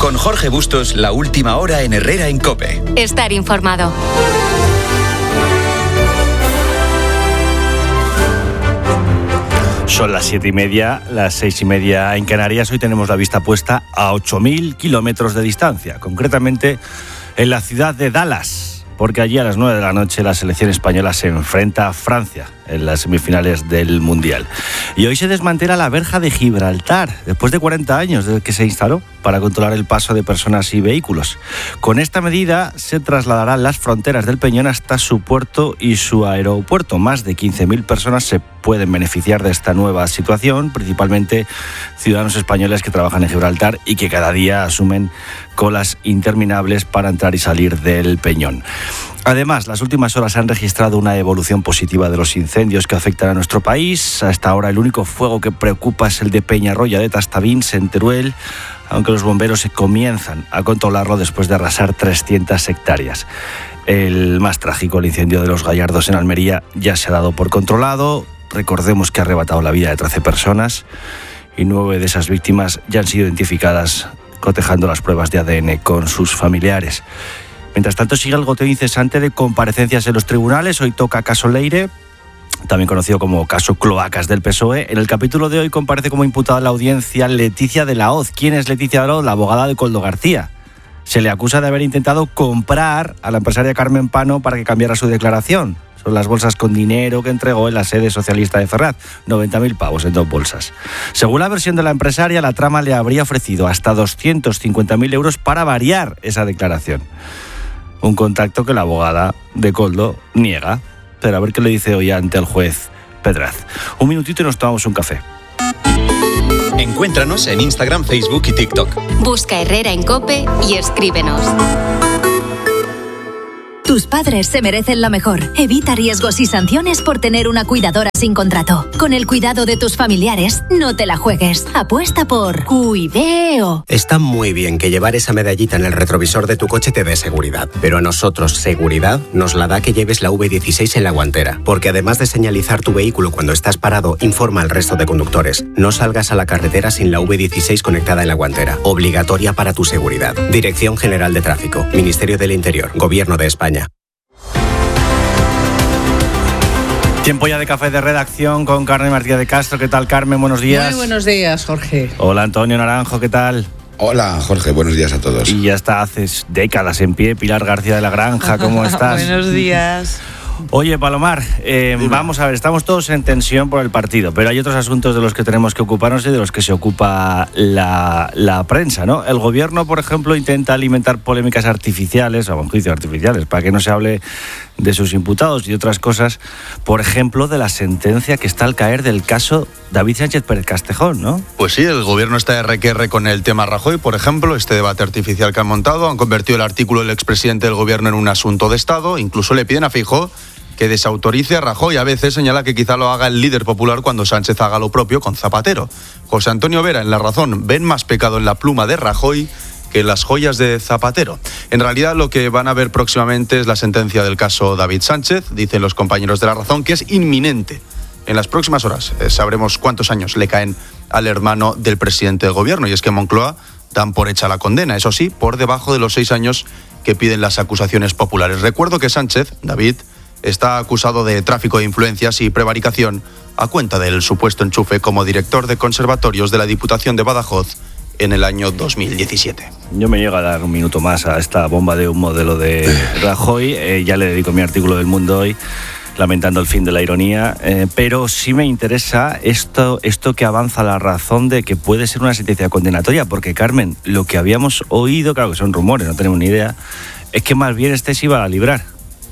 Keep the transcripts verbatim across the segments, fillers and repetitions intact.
Con Jorge Bustos, la última hora en Herrera en COPE. Estar informado. Son las siete y media, las seis y media en Canarias. Hoy tenemos la vista puesta a ocho mil kilómetros de distancia, concretamente en la ciudad de Dallas, porque allí a las nueve de la noche la selección española se enfrenta a Francia en las semifinales del Mundial. Y hoy se desmantela la verja de Gibraltar, después de cuarenta años desde que se instaló para controlar el paso de personas y vehículos. Con esta medida se trasladarán las fronteras del Peñón hasta su puerto y su aeropuerto. Más de quince mil personas se pueden beneficiar de esta nueva situación, principalmente ciudadanos españoles que trabajan en Gibraltar y que cada día asumen colas interminables para entrar y salir del Peñón. Además, las últimas horas han registrado una evolución positiva de los incendios que afectan a nuestro país. Hasta ahora el único fuego que preocupa es el de Peñarroya de Tastavins, en Teruel, aunque los bomberos se comienzan a controlarlo después de arrasar trescientas hectáreas. El más trágico, el incendio de los Gallardos en Almería, ya se ha dado por controlado. Recordemos que ha arrebatado la vida de trece personas y nueve de esas víctimas ya han sido identificadas, cotejando las pruebas de A D N con sus familiares. Mientras tanto, sigue el goteo incesante de comparecencias en los tribunales. Hoy toca caso Leire, también conocido como caso Cloacas del P S O E. En el capítulo de hoy comparece como imputada en la audiencia Leticia de la Hoz. ¿Quién es Leticia de la Hoz? La abogada de Koldo García. Se le acusa de haber intentado comprar a la empresaria Carmen Pano para que cambiara su declaración. Son las bolsas con dinero que entregó en la sede socialista de Ferraz, noventa mil pavos en dos bolsas. Según la versión de la empresaria, la trama le habría ofrecido hasta doscientos cincuenta mil euros para variar esa declaración. Un contacto que la abogada de Koldo niega. Pero a ver qué le dice hoy ante el juez Pedraz. Un minutito y nos tomamos un café. Encuéntranos en Instagram, Facebook y TikTok. Busca Herrera en COPE y escríbenos. Tus padres se merecen lo mejor. Evita riesgos y sanciones por tener una cuidadora sin contrato. Con el cuidado de tus familiares, no te la juegues. Apuesta por Cuideo. Está muy bien que llevar esa medallita en el retrovisor de tu coche te dé seguridad, pero a nosotros seguridad nos la da que lleves la V dieciséis en la guantera, porque además de señalizar tu vehículo cuando estás parado, informa al resto de conductores. No salgas a la carretera sin la V dieciséis conectada en la guantera. Obligatoria para tu seguridad. Dirección General de Tráfico, Ministerio del Interior, Gobierno de España. Tiempo ya de café de redacción con Carmen Martínez de Castro. ¿Qué tal, Carmen? Buenos días. Muy buenos días, Jorge. Hola, Antonio Naranjo, ¿qué tal? Hola, Jorge, buenos días a todos. Y ya está, hace décadas en pie, Pilar García de la Granja, ¿cómo estás? Buenos días. Oye, Palomar, eh, vamos a ver, estamos todos en tensión por el partido, pero hay otros asuntos de los que tenemos que ocuparnos y de los que se ocupa la, la prensa, ¿no? El gobierno, por ejemplo, intenta alimentar polémicas artificiales, o en juicios artificiales, para que no se hable de sus imputados y otras cosas, por ejemplo, de la sentencia que está al caer del caso David Sánchez Pérez Castejón, ¿no? Pues sí, el gobierno está R que R con el tema Rajoy, por ejemplo, este debate artificial que han montado, han convertido el artículo del expresidente del gobierno en un asunto de Estado, incluso le piden a Feijóo que desautorice a Rajoy. A veces señala que quizá lo haga el líder popular cuando Sánchez haga lo propio con Zapatero. José Antonio Vera, en La Razón, ven más pecado en la pluma de Rajoy que en las joyas de Zapatero. En realidad lo que van a ver próximamente es la sentencia del caso David Sánchez, dicen los compañeros de La Razón, que es inminente. En las próximas horas eh, sabremos cuántos años le caen al hermano del presidente del gobierno, y es que en Moncloa dan por hecha la condena, eso sí, por debajo de los seis años que piden las acusaciones populares. Recuerdo que Sánchez, David, está acusado de tráfico de influencias y prevaricación a cuenta del supuesto enchufe como director de conservatorios de la Diputación de Badajoz en el año dos mil diecisiete. Yo me llego a dar un minuto más a esta bomba de un modelo de Rajoy. Eh, ya le dedico mi artículo del Mundo hoy, lamentando el fin de la ironía, eh, pero sí me interesa esto, esto que avanza La Razón de que puede ser una sentencia condenatoria, porque, Carmen, lo que habíamos oído, claro que son rumores, no tenemos ni idea, es que más bien este se iba a librar.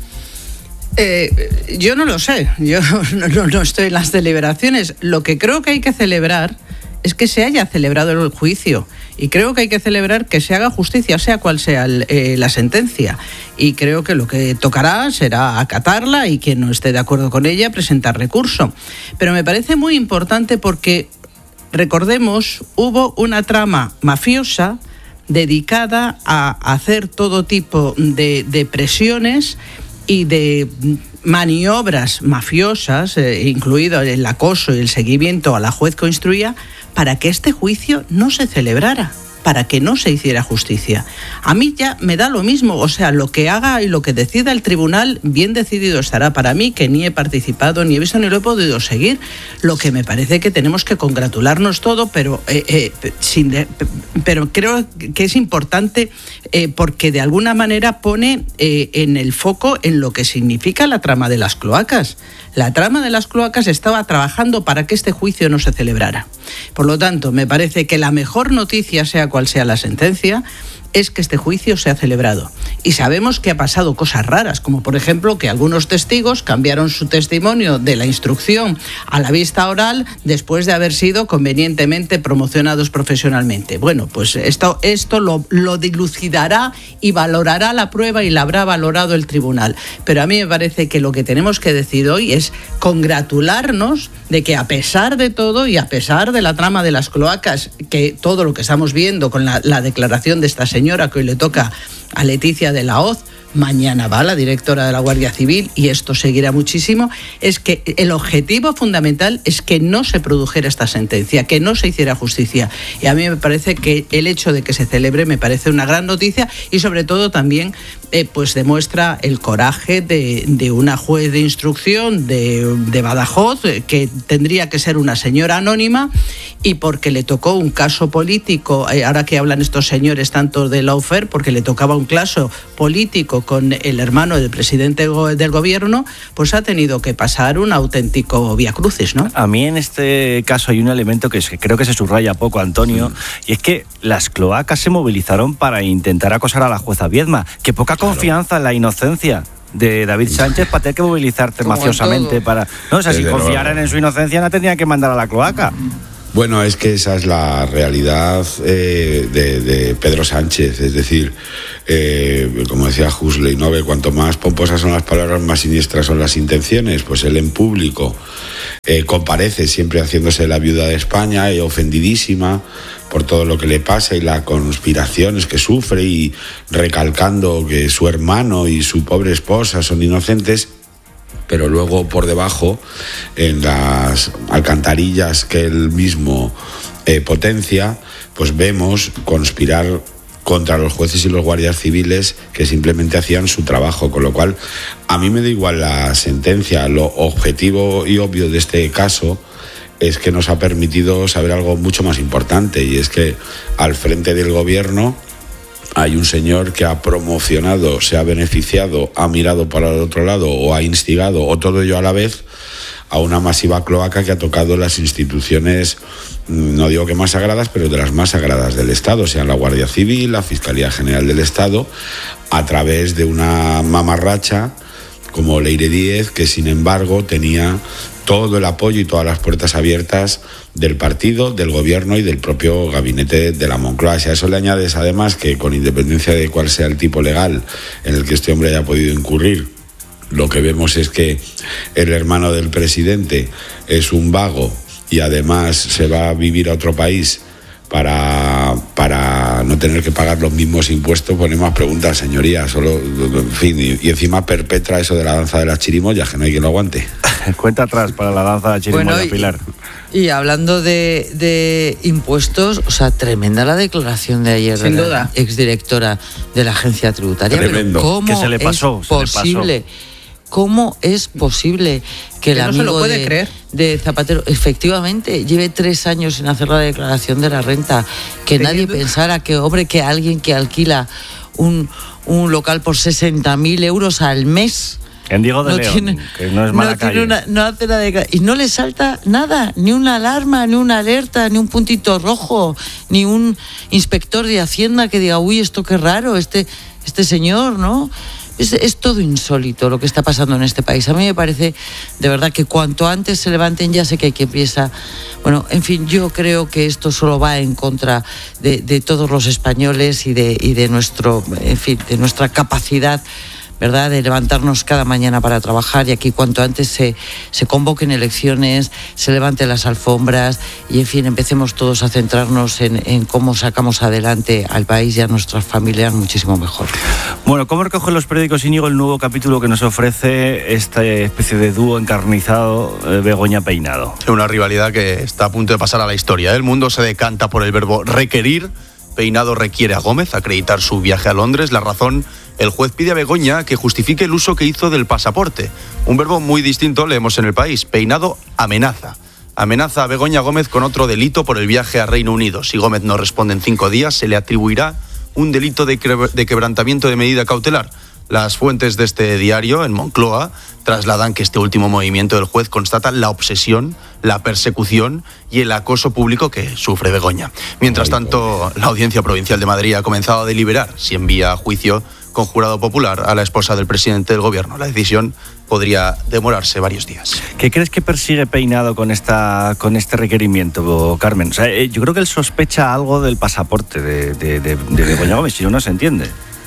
Eh, yo no lo sé, yo no, no, no estoy en las deliberaciones. Lo que creo que hay que celebrar es que se haya celebrado el juicio, y creo que hay que celebrar que se haga justicia, sea cual sea el, eh, la sentencia, y creo que lo que tocará será acatarla y quien no esté de acuerdo con ella presentar recurso. Pero me parece muy importante porque, recordemos, hubo una trama mafiosa dedicada a hacer todo tipo de, de presiones y de maniobras mafiosas, eh, incluido el acoso y el seguimiento a la juez que instruía, para que este juicio no se celebrara. para que no se hiciera justicia. A mí ya me da lo mismo, o sea, lo que haga y lo que decida el tribunal, bien decidido estará para mí, que ni he participado, ni he visto, ni lo he podido seguir. Lo que me parece que tenemos que congratularnos todo, pero, eh, eh, sin de, pero creo que es importante eh, porque de alguna manera pone eh, en el foco en lo que significa la trama de las cloacas. La trama de las cloacas estaba trabajando para que este juicio no se celebrara. Por lo tanto, me parece que la mejor noticia, sea cual sea la sentencia, es que este juicio se ha celebrado. Y sabemos que ha pasado cosas raras, como por ejemplo que algunos testigos cambiaron su testimonio de la instrucción a la vista oral después de haber sido convenientemente promocionados profesionalmente. Bueno, pues esto, esto lo, lo dilucidará y valorará la prueba y la habrá valorado el tribunal. Pero a mí me parece que lo que tenemos que decir hoy es congratularnos de que a pesar de todo y a pesar de la trama de las cloacas, que todo lo que estamos viendo con la, la declaración de esta señora, señora que hoy le toca a Leticia de la Hoz, mañana va la directora de la Guardia Civil y esto seguirá muchísimo, es que el objetivo fundamental es que no se produjera esta sentencia, que no se hiciera justicia. Y a mí me parece que el hecho de que se celebre me parece una gran noticia y sobre todo también eh, pues demuestra el coraje de, de una juez de instrucción de, de Badajoz, eh, que tendría que ser una señora anónima, y porque le tocó un caso político, eh, ahora que hablan estos señores tanto de lawfare, porque le tocaba un caso político con el hermano del presidente del gobierno, pues ha tenido que pasar un auténtico viacrucis, ¿no? A mí en este caso hay un elemento que creo que se subraya poco, Antonio, mm. y es que las cloacas se movilizaron para intentar acosar a la jueza Viedma. Que poca claro. confianza en la inocencia de David Sánchez para tener que movilizarte mafiosamente para... No, o sea, si confiaran en su inocencia no tendrían que mandar a la cloaca. Bueno, es que esa es la realidad eh, de, de Pedro Sánchez, es decir, eh, como decía Huxley, ¿no? Que cuanto más pomposas son las palabras, más siniestras son las intenciones. Pues él en público eh, comparece siempre haciéndose la viuda de España y ofendidísima por todo lo que le pasa y las conspiraciones que sufre, y recalcando que su hermano y su pobre esposa son inocentes. Pero luego por debajo, en las alcantarillas que él mismo eh, potencia, pues vemos conspirar contra los jueces y los guardias civiles que simplemente hacían su trabajo, con lo cual a mí me da igual la sentencia. Lo objetivo y obvio de este caso es que nos ha permitido saber algo mucho más importante, y es que al frente del gobierno hay un señor que ha promocionado, se ha beneficiado, ha mirado para el otro lado o ha instigado, o todo ello a la vez, a una masiva cloaca que ha tocado las instituciones, no digo que más sagradas, pero de las más sagradas del Estado, sean la Guardia Civil, la Fiscalía General del Estado, a través de una mamarracha como Leire Díez, que sin embargo tenía todo el apoyo y todas las puertas abiertas del partido, del gobierno y del propio gabinete de la Moncloa. Si a eso le añades además que, con independencia de cuál sea el tipo legal en el que este hombre haya podido incurrir, lo que vemos es que el hermano del presidente es un vago y además se va a vivir a otro país para, para no tener que pagar los mismos impuestos, ponemos más preguntas, señoría, solo, en fin, y, y encima perpetra eso de la danza de las chirimoyas, que no hay quien lo aguante. Cuenta atrás para la danza de la chirimoya, bueno, y, Pilar. Y hablando de, de impuestos, o sea, tremenda la declaración de ayer Sin de duda. la exdirectora de la agencia tributaria. Tremendo. Pero ¿cómo que se le pasó, es se le posible? pasó. ¿Cómo es posible que, que el no amigo se lo puede de, creer. de Zapatero efectivamente lleve tres años sin hacer la declaración de la renta? Que Teniendo... nadie pensara que, hombre, que alguien que alquila un, un local por sesenta mil euros al mes... En Diego de no León, tiene, que no es mala no calle. Tiene una, no hace la de, y no le salta nada, ni una alarma, ni una alerta, ni un puntito rojo, ni un inspector de Hacienda que diga, uy, esto qué raro, este, este señor, ¿no? Es, es todo insólito lo que está pasando en este país. A mí me parece, de verdad, que cuanto antes se levanten, ya sé que hay que empieza... Bueno, en fin, yo creo que esto solo va en contra de, de todos los españoles y de, y de nuestro, en fin, de nuestra capacidad, ¿verdad?, de levantarnos cada mañana para trabajar, y aquí cuanto antes se, se convoquen elecciones, se levanten las alfombras y, en fin, empecemos todos a centrarnos en, en cómo sacamos adelante al país y a nuestras familias muchísimo mejor. Bueno, ¿cómo recogen los periódicos, Íñigo, el nuevo capítulo que nos ofrece esta especie de dúo encarnizado eh, Begoña Peinado? Una rivalidad que está a punto de pasar a la historia. El mundo se decanta por el verbo requerir, Peinado requiere a Gómez acreditar su viaje a Londres. La razón: el juez pide a Begoña que justifique el uso que hizo del pasaporte. Un verbo muy distinto leemos en El País. Peinado amenaza. Amenaza a Begoña Gómez con otro delito por el viaje a Reino Unido. Si Gómez no responde en cinco días, se le atribuirá un delito de, cre- de quebrantamiento de medida cautelar. Las fuentes de este diario en Moncloa trasladan que este último movimiento del juez constata la obsesión, la persecución y el acoso público que sufre Begoña. Mientras tanto, la Audiencia Provincial de Madrid ha comenzado a deliberar si envía a juicio con jurado popular a la esposa del presidente del gobierno. La decisión podría demorarse varios días. ¿Qué crees que persigue Peinado con esta con este requerimiento, Carmen? O sea, yo creo que él sospecha algo del pasaporte de, de, de, de Begoña Gómez, si no, no se entiende.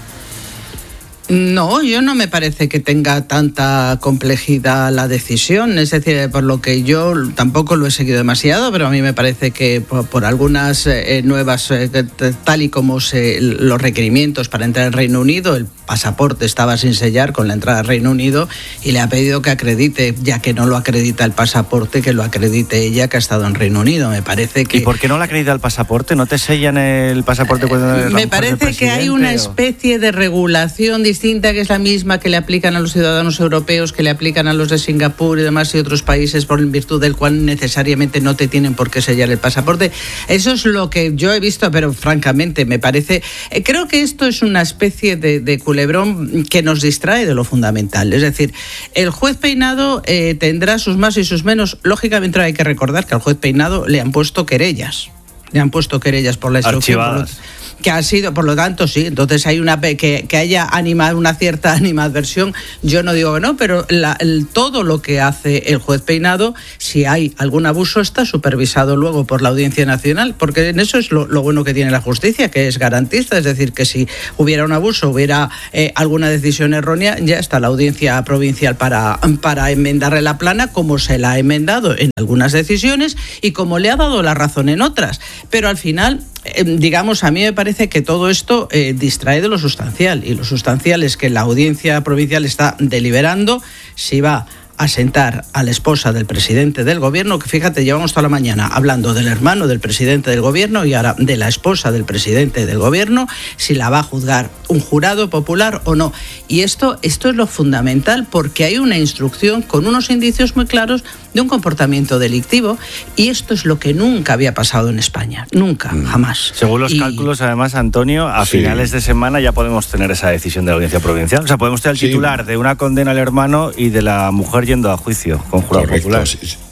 No, yo no me parece que tenga tanta complejidad la decisión, es decir, por lo que yo tampoco lo he seguido demasiado, pero a mí me parece que por, por algunas eh, nuevas, eh, tal y como se, los requerimientos para entrar al Reino Unido, el pasaporte estaba sin sellar con la entrada al Reino Unido y le ha pedido que acredite, ya que no lo acredita el pasaporte, que lo acredite ella que ha estado en Reino Unido. Me parece que... ¿Y por qué no le acredita el pasaporte? ¿No te sellan el pasaporte cuando... Eh, me parece que hay una especie de regulación distinta, que es la misma que le aplican a los ciudadanos europeos, que le aplican a los de Singapur y demás y otros países, por en virtud del cual necesariamente no te tienen por qué sellar el pasaporte. Eso es lo que yo he visto, pero francamente me parece... Eh, creo que esto es una especie de, de culebrón que nos distrae de lo fundamental. Es decir, el juez Peinado eh, tendrá sus más y sus menos. Lógicamente hay que recordar que al juez Peinado le han puesto querellas. Le han puesto querellas por la instrucción. Archivadas. Que ha sido, por lo tanto, sí, entonces hay una que, que haya animado una cierta animadversión, yo no digo que no, pero la, el, todo lo que hace el juez Peinado, si hay algún abuso, está supervisado luego por la Audiencia Nacional, porque en eso es lo, lo bueno que tiene la justicia, que es garantista, es decir, que si hubiera un abuso, hubiera eh, alguna decisión errónea, ya está la Audiencia Provincial para, para enmendarle la plana, como se la ha enmendado en algunas decisiones y como le ha dado la razón en otras, pero al final... Eh, digamos, a mí me parece que todo esto eh, distrae de lo sustancial, y lo sustancial es que la Audiencia Provincial está deliberando si va a sentar a la esposa del presidente del gobierno, que fíjate, llevamos toda la mañana hablando del hermano del presidente del gobierno y ahora de la esposa del presidente del gobierno, si la va a juzgar un jurado popular o no. Y esto, esto es lo fundamental, porque hay una instrucción con unos indicios muy claros de un comportamiento delictivo, y esto es lo que nunca había pasado en España, nunca, mm. jamás. Según los y... cálculos, además, Antonio, a sí. finales de semana ya podemos tener esa decisión de la Audiencia Provincial. O sea, podemos tener el sí. titular de una condena al hermano y de la mujer yendo a juicio con jurado Correcto. popular.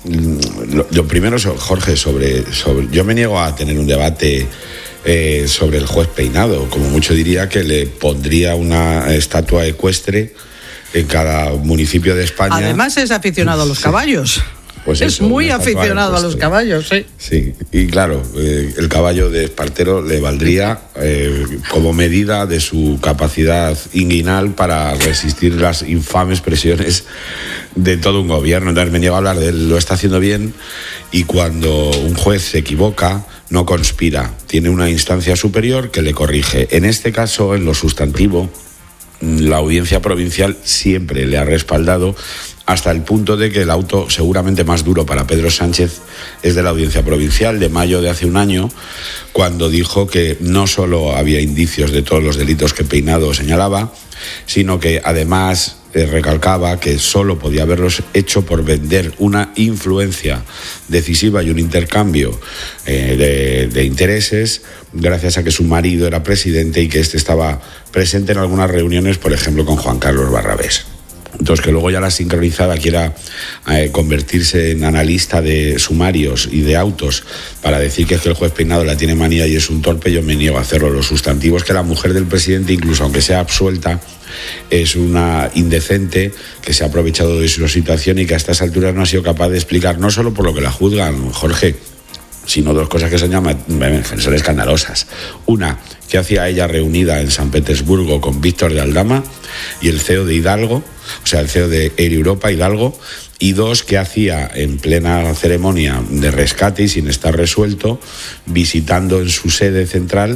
Lo, lo primero, Jorge, sobre, sobre yo me niego a tener un debate eh, sobre el juez Peinado. Como mucho diría que le pondría una estatua ecuestre en cada municipio de España. Además es aficionado a los caballos. Pues es eso, muy aficionado a los caballos, sí. Sí, y claro, eh, el caballo de Espartero le valdría eh, como medida de su capacidad inguinal para resistir las infames presiones de todo un gobierno. Entonces me niego a hablar de él, lo está haciendo bien, y cuando un juez se equivoca, no conspira, tiene una instancia superior que le corrige. En este caso, en lo sustantivo, la Audiencia Provincial siempre le ha respaldado, hasta el punto de que el auto seguramente más duro para Pedro Sánchez es de la Audiencia Provincial de mayo de hace un año, cuando dijo que no solo había indicios de todos los delitos que Peinado señalaba, sino que además eh, recalcaba que solo podía haberlos hecho por vender una influencia decisiva y un intercambio eh, de, de intereses, gracias a que su marido era presidente y que éste estaba presente en algunas reuniones, por ejemplo, con Juan Carlos Barrabés. Entonces, que luego ya la sincronizada quiera eh, convertirse en analista de sumarios y de autos para decir que es que el juez Peinado la tiene manía y es un torpe, yo me niego a hacerlo. Los sustantivos que la mujer del presidente, incluso aunque sea absuelta, es una indecente que se ha aprovechado de su situación y que a estas alturas no ha sido capaz de explicar, no solo por lo que la juzgan, Jorge, sino dos cosas que son, llama, son escandalosas. Una, que hacía ella reunida en San Petersburgo con Víctor de Aldama y el C E O de Hidalgo, o sea, el C E O de Air Europa, Hidalgo. Y dos, que hacía en plena ceremonia de rescate y sin estar resuelto, visitando en su sede central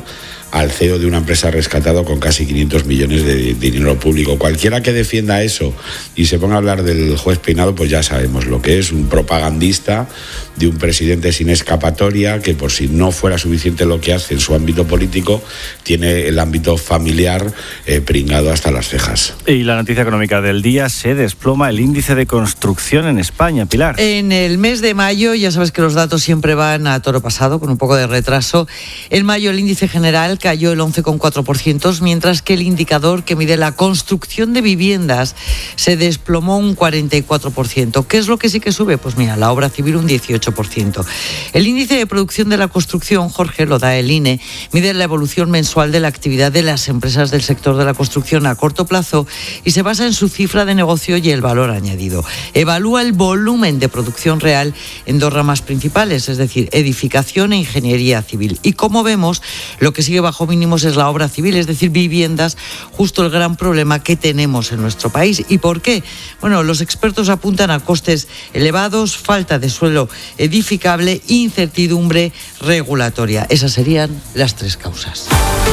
al C E O de una empresa rescatado con casi quinientos millones de dinero público. Cualquiera que defienda eso y se ponga a hablar del juez Peinado, pues ya sabemos lo que es, un propagandista de un presidente sin escapatoria, que por si no fuera suficiente lo que hace en su ámbito político, tiene el ámbito familiar eh, pringado hasta las cejas. Y la noticia económica del día: se desploma el índice de construcción en España, Pilar. En el mes de mayo, ya sabes que los datos siempre van a toro pasado, con un poco de retraso. En mayo el índice general cayó el once coma cuatro por ciento, mientras que el indicador que mide la construcción de viviendas se desplomó un cuarenta y cuatro por ciento. ¿Qué es lo que sí que sube? Pues mira, la obra civil un dieciocho por ciento. El índice de producción de la construcción, Jorge, lo da el I N E, mide la evolución mensual de la actividad de las empresas del sector de la construcción a corto plazo y se basa en su cifra de negocio y el valor añadido. Evalúa el volumen de producción real en dos ramas principales, es decir, edificación e ingeniería civil. Y como vemos, lo que sigue bajo mínimos es la obra civil, es decir, viviendas, justo el gran problema que tenemos en nuestro país. ¿Y por qué? Bueno, los expertos apuntan a costes elevados, falta de suelo edificable, incertidumbre regulatoria. Esas serían las tres causas.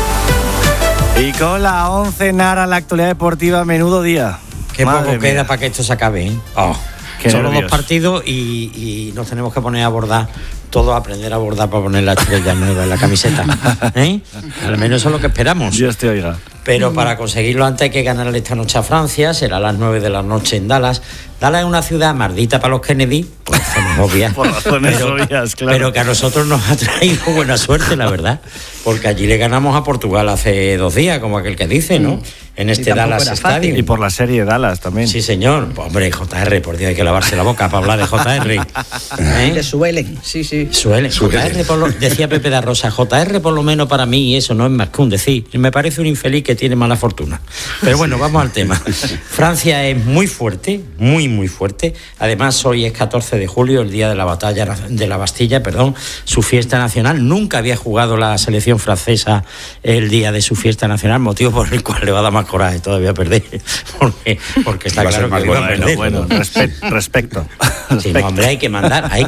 Y con la once Nara, la actualidad deportiva, menudo día. Qué Madre poco mía. queda para que esto se acabe, ¿eh? Oh. Qué Solo nervios. dos partidos y, y nos tenemos que poner a bordar, todos a aprender a bordar para poner la estrella nueva en la camiseta. ¿Eh? Al menos eso es lo que esperamos. Dios te oiga. Pero para conseguirlo antes hay que ganarle esta noche a Francia, será a las nueve de la noche en Dallas. Dallas es una ciudad maldita para los Kennedy, por razones obvias. Por razones pero, obvias, claro. Pero que a nosotros nos ha traído buena suerte, la verdad. Porque allí le ganamos a Portugal hace dos días, como aquel que dice, ¿no? En este Dallas Stadium. Y por la serie Dallas también. Sí, señor. Pues, hombre, J R, por Dios, hay que lavarse la boca para hablar de J R. ¿Eh? Le suelen, sí, sí. Suele. J R, por lo, decía Pepe da Rosa, J R por lo menos para mí, y eso no es más que un decir. Me parece un infeliz que tiene mala fortuna. Pero bueno, vamos al tema. Francia es muy fuerte, muy, muy fuerte. Además, hoy es catorce de julio, el día de la batalla de la Bastilla, perdón, su fiesta nacional. Nunca había jugado la selección francesa el día de su fiesta nacional, motivo por el cual le va a dar más coraje todavía perder. Porque, porque está Va a ser claro más que le va a bueno, perder. Bueno, respe- respecto. Sí, no, hombre, hay que mandar, hay,